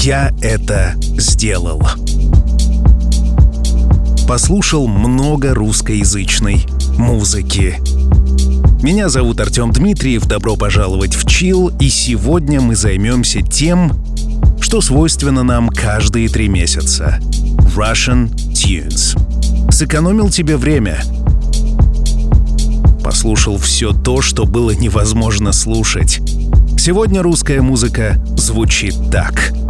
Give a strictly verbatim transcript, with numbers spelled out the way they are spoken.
я это сделал. Послушал много русскоязычной музыки. Меня зовут Артем Дмитриев, добро пожаловать в Chill, и сегодня мы займемся тем, что свойственно нам каждые три месяца. Russian Tunes. Сэкономил тебе время. Послушал все то, что было невозможно слушать. Сегодня русская музыка звучит так.